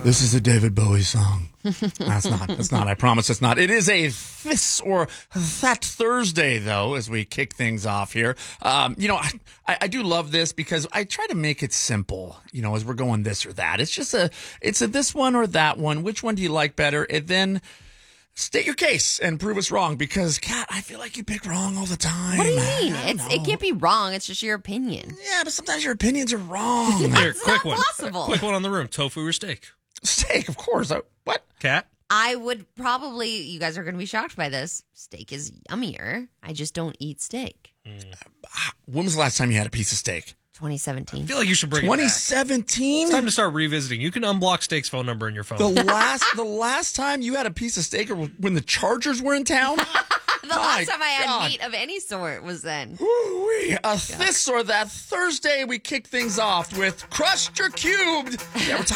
This is a David Bowie song. That's not. I promise it's not. It is a This or That Thursday, though, as we kick things off here. I do love this because I try to make it simple, as we're going this or that. It's a this one or that one. Which one do you like better? And then state your case and prove us wrong because, Kat, I feel like you pick wrong all the time. What do you mean? It can't be wrong. It's just your opinion. Yeah, but sometimes your opinions are wrong. Here, It's quick not one. possible. Quick one on the room. Tofu or steak? Steak, of course. What? Cat? I would probably, you guys are going to be shocked by this, steak is yummier. I just don't eat steak. When was the last time you had a piece of steak? 2017. I feel like you should bring it back. 2017? It's time to start revisiting. You can unblock Steak's phone number in your phone. The last time you had a piece of steak or when the Chargers were in town? The last time I had meat of any sort was then. Woo-wee. This or That Thursday, we kick things off with Crushed or Cubed. Yeah, we're